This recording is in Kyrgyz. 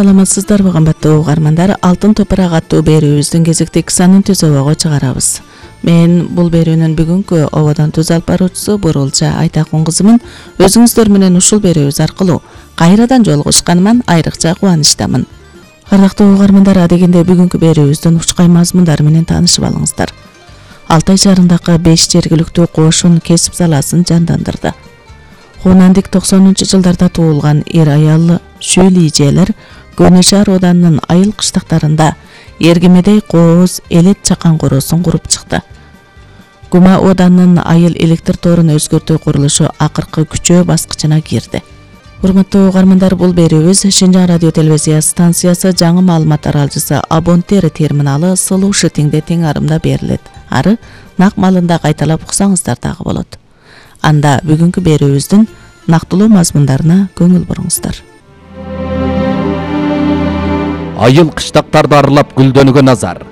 саламатсыздарбы кымбаттуу угармандар. Алтын топурак аттуу берүүбүздүн кезектик санын түз обого чыгарабыз. Мен бул берүүнүн бүгүнкү ободон түз алып баруучусу Бурулча Айтакун кызымын. Өзүңүздөр менен ушул берүүбүз аркылуу кайрадан жолугушканыма айрыкча кубанычтамын. Ардактуу угармандар, адегенде бүгүнкү берүүбүздүн учкай мазмундары менен таанышып алыңыздар. Алтай шаарындагы 5 жергиликтүү кошун кесип саласын жандандырды. Хунандик 90-жылдарда туулган эр аялы шүүлийжелер Көне шаар оданынын айыл кыштактарында Эргемедей кооз элет чакан короосун куруп чыкты. Гума оданынын айыл электр торун өзгөртүү курулушу акыркы күчөө баскычына кирди. Урматтуу угармандар, бул берүүбүз Шинжаң радио телевизия станциясы жаңы маалымат аралжысы Абонтер терминалы Сылуу Шытиңде тең арымда берилет. Ары нак малында кайталап уксаңыздар дагы болот. Анда бүгүнкү берүүбүздүн нактылуу мазмундарына көңүл буруңуздар. Айыл кыштактарды аралап гүлдөнгөн Назар.